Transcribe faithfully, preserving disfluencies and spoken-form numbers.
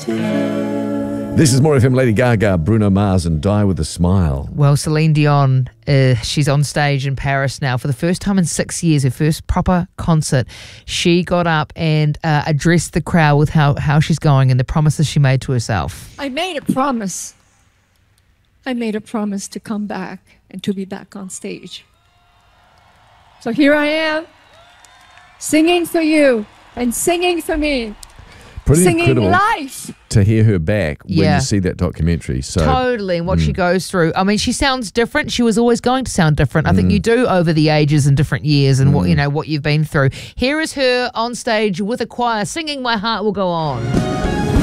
This is More F M. Lady Gaga, Bruno Mars, and Die With a Smile. Well, Celine Dion, uh, she's on stage in Paris now for the first time in six years, her first proper concert. She got up and uh, addressed the crowd with how, how she's going and the promises she made to herself. I made a promise. I made a promise to come back and to be back on stage. So here I am, singing for you and singing for me. Pretty singing incredible life. to hear her back when Yeah. you see that documentary. So Totally, and what mm. she goes through. I mean, she sounds different. She was always going to sound different. I think you do over the ages and different years and what you know what you've been through. Here is her on stage with a choir singing "My Heart Will Go On."